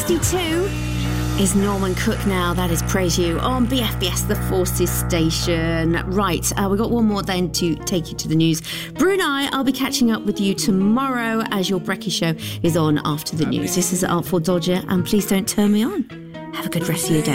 8:52 is Norman Cook now. That is Praise You on BFBS, the Forces station. Right, we've got one more then to take you to the news. Brunei, I'll be catching up with you tomorrow as your Brekkie show is on after the news. This is Artful Dodger, and please don't turn me on. Have a good rest of your day.